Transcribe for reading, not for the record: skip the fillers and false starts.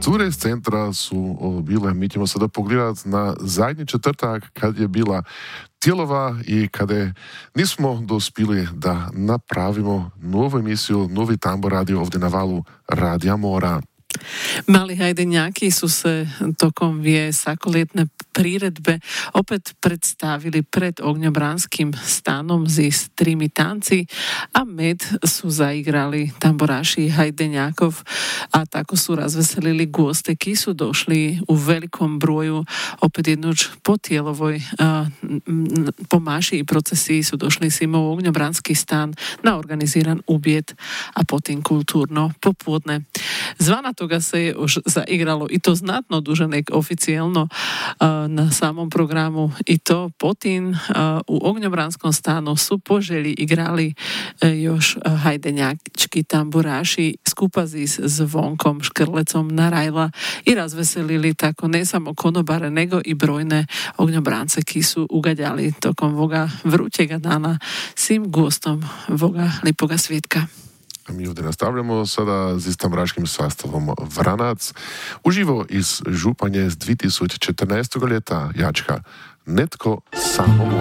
Które z centra sú bile? My ćemo sada pogledati na zadnji četvrtak kad je bila Tijelova i kada nismo dospili da napravimo novu emisiju, novi Tambor radio ovdje na valu Radija Mora. Mali hajdenjaki su se tokom vjesakoljetne priredbe opet predstavili pred ognjobranskim stanom s trimi tanci, a med su zaigrali tamboraši hajdenjakov, a tako su razveselili goste ki su došli u velikom broju, opet jednoć po Tijelovoj po maši i procesiji su došli svima u ognjobranski stan na organiziran ubijed, a potim kulturno popodne. Zvana toga se je už zaigralo i to znatno duže nek oficijelno na samom programu i to potin u ognjobranskom stanu su po želji igrali još hajdenjački tamburaši skupa s Zvonkom Škrlecom na Rajla i razveselili tako ne samo konobare nego i brojne ognjobrance ki su ugađali tokom voga vrućega dana svim gostom voga lipoga svjetka. Mi ovdje nastavljamo sada s tamburaškim sastavom Vranac. Uživo iz Županje z 2014. ljeta jačka Netko samo